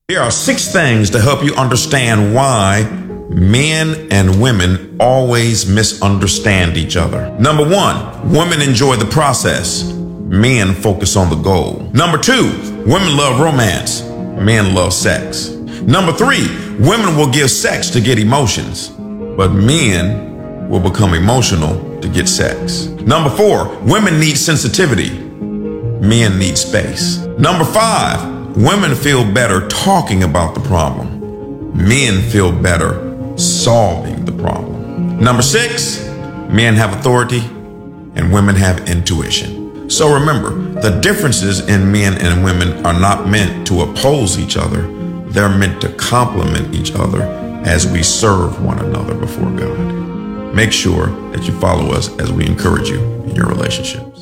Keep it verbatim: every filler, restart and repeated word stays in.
Here are six things to help you understand why men and women always misunderstand each other. Number one, women enjoy the process. Men focus on the goal. Number two, women love romance. Men love sex. Number three, women will give sex to get emotions, but men will become emotional to get sex. Number four, women need sensitivity. Men need space. Number five, women feel better talking about the problem. Men feel better solving the problem. Number six, men have authority and women have intuition. So remember, the differences in men and women are not meant to oppose each other. They're meant to complement each other as we serve one another before God. Make sure that you follow us as we encourage you in your relationship.